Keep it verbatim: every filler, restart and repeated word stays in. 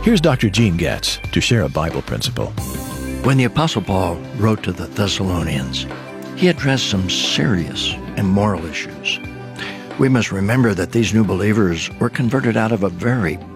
Here's Doctor Gene Getz to share a Bible principle. When the Apostle Paul wrote to the Thessalonians, he addressed some serious and moral issues. We must remember that these new believers were converted out of a very